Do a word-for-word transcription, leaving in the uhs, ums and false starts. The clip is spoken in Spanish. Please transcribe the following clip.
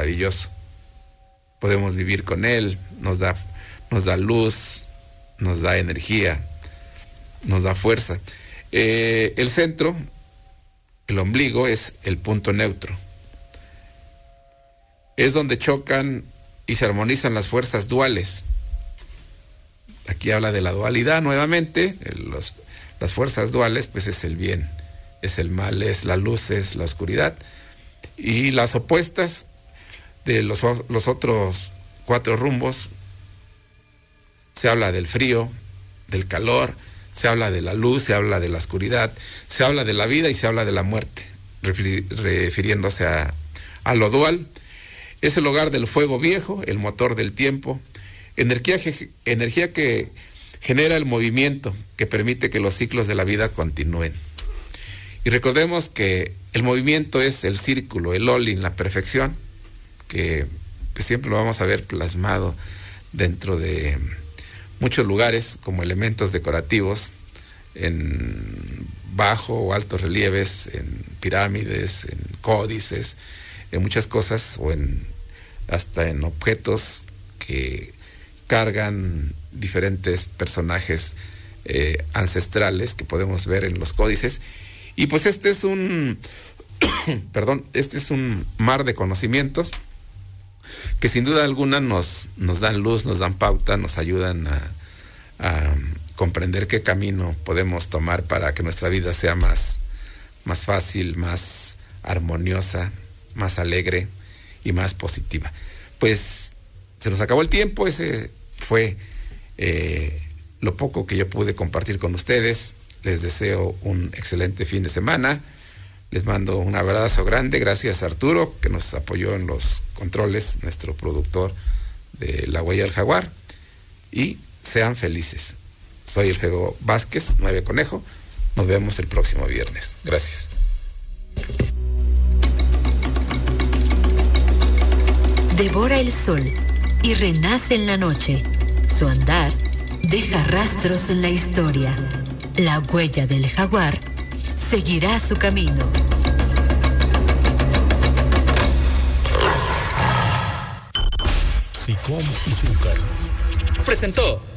maravilloso. Podemos vivir con él, nos da, nos da luz, nos da energía, nos da fuerza. Eh, el centro, el ombligo, es el punto neutro. Es donde chocan y se armonizan las fuerzas duales. Aquí habla de la dualidad nuevamente. Los, las fuerzas duales, pues es el bien, es el mal, es la luz, es la oscuridad. Y las opuestas de los, los otros cuatro rumbos, se habla del frío, del calor, se habla de la luz, se habla de la oscuridad, se habla de la vida y se habla de la muerte, refiriéndose a, a lo dual. Es el hogar del fuego viejo, el motor del tiempo, energía, energía que genera el movimiento, que permite que los ciclos de la vida continúen. Y recordemos que el movimiento es el círculo, el Olin, la perfección, que pues, siempre lo vamos a ver plasmado dentro de muchos lugares como elementos decorativos, en bajo o altos relieves, en pirámides, en códices, en muchas cosas, o en hasta en objetos que cargan diferentes personajes eh, ancestrales que podemos ver en los códices. Y pues este es un perdón, este es un mar de conocimientos que sin duda alguna nos, nos dan luz, nos dan pauta, nos ayudan a, a comprender qué camino podemos tomar para que nuestra vida sea más, más fácil, más armoniosa, más alegre y más positiva. Pues se nos acabó el tiempo. Ese fue eh, lo poco que yo pude compartir con ustedes. Les deseo un excelente fin de semana. Les mando un abrazo grande. Gracias a Arturo, que nos apoyó en los controles, nuestro productor de La Huella del Jaguar. Y sean felices. Soy el Fego Vázquez, nueve Conejo. Nos vemos el próximo viernes. Gracias. Devora el sol y renace en la noche. Su andar deja rastros en la historia. La huella del jaguar seguirá su camino. Sicom y Zúcar presentó